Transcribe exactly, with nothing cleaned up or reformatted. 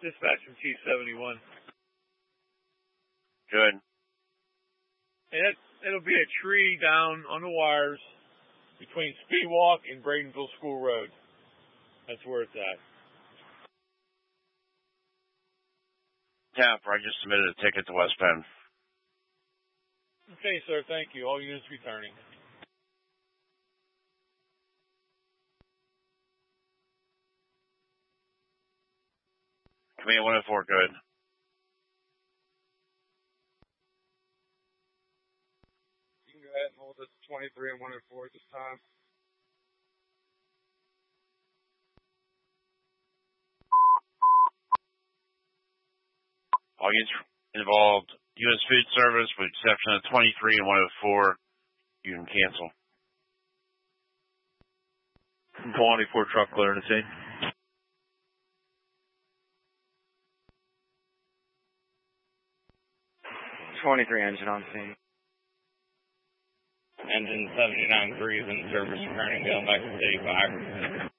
Dispatch from Chief seventy-one. Good. And it, it'll be a tree down on the wires between Speedwalk and Bradenville School Road. That's where it's at. Tapper, I just submitted a ticket to West Penn. Okay, sir. Thank you. All units returning. Command one oh four, good. You can go ahead and hold it to twenty-three and one oh four at this time. All units involved, U S Food Service, with exception of twenty-three and one oh four, you can cancel. twenty-four truck clearing the scene. twenty-three engine on scene. Engine seventy-nine threes in service, returning, going back to eighty-five.